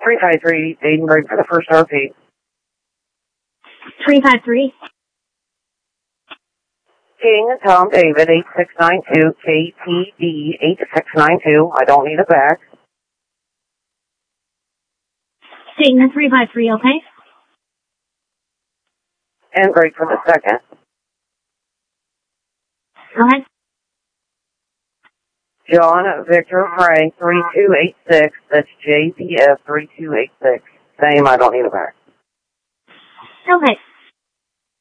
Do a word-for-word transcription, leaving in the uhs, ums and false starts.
three five three, Dayton break for the first R P. three five three. King Tom David, eight six nine two, K T D, eight six nine two. I don't need it back. Dayton three five three, okay? And break for the second. Go ahead. John Victor Frank, three two eight six. That's J P F three two eight six. Same, I don't need it back. Okay.